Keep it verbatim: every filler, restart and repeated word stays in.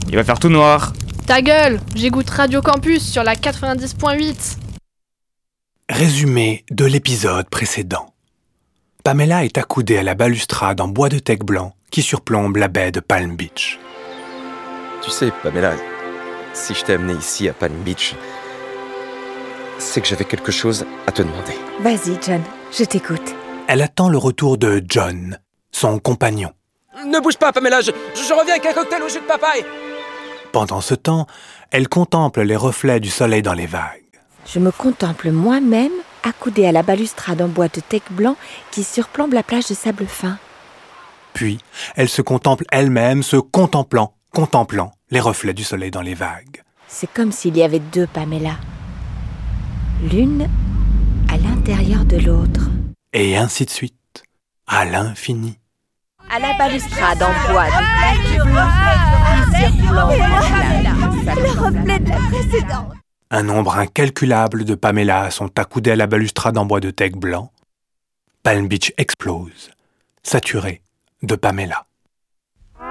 Il va faire tout noir. Ta gueule, j'écoute Radio Campus sur la quatre-vingt-dix point huit. Résumé de l'épisode précédent. Pamela est accoudée à la balustrade en bois de teck blanc qui surplombe la baie de Palm Beach. Tu sais, Pamela, si je t'ai amené ici à Palm Beach, c'est que j'avais quelque chose à te demander. Vas-y, John, je t'écoute. Elle attend le retour de John, son compagnon. Ne bouge pas, Pamela, je, je reviens avec un cocktail au jus de papaye. Pendant ce temps, elle contemple les reflets du soleil dans les vagues. Je me contemple moi-même accoudée à la balustrade en bois de teck blanc qui surplombe la plage de sable fin. Puis, elle se contemple elle-même, se contemplant, contemplant les reflets du soleil dans les vagues. C'est comme s'il y avait deux Pamela. L'une à l'intérieur de l'autre. Et ainsi de suite, à l'infini. À la balustrade en bois de teck blanc qui surplombe la plage. Le reflet de la précédente. Un nombre incalculable de Pamela sont accoudées à la balustrade en bois de teck blanc. Palm Beach explose, saturé de Pamela.